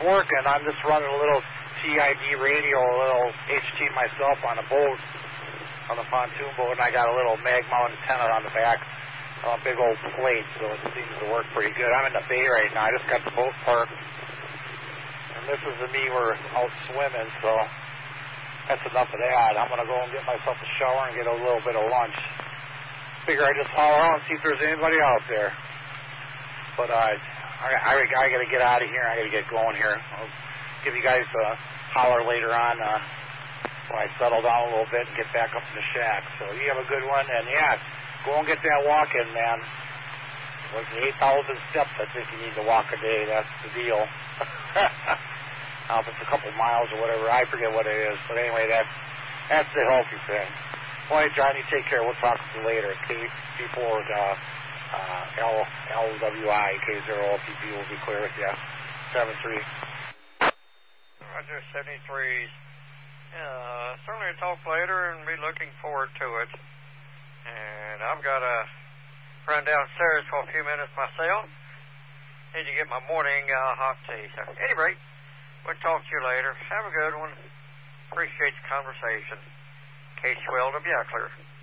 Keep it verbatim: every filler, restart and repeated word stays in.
working. I'm just running a little T I D radio, a little H T myself on a boat, on the pontoon boat, and I got a little mag mount antenna on the back, a big old plate, so it seems to work pretty good. I'm in the bay right now. I just got the boat parked, and this is the me. We're out swimming, so that's enough of that. I'm going to go and get myself a shower and get a little bit of lunch. Figure I just haul around and see if there's anybody out there. But uh, I, I, I got to get out of here. I got to get going here. I'll give you guys a holler later on uh, when I settle down a little bit and get back up to the shack. So you have a good one. And, yeah, go and get that walk in, man. With the eight thousand steps, I think you need to walk a day. That's the deal. Now, if it's a couple miles or whatever, I forget what it is. But anyway, that's, that's the healthy thing. All right, Johnny, take care. We'll talk to you later. K P four, uh, uh, L, L W I, K zero L P P will be clear with you. seven three. Roger, seventy-three. Uh, certainly talk later and be looking forward to it. And I've got to run downstairs for a few minutes myself. Need to get my morning uh, hot tea. So, at any rate, we'll talk to you later. Have a good one. Appreciate the conversation. K twelve W Eckler.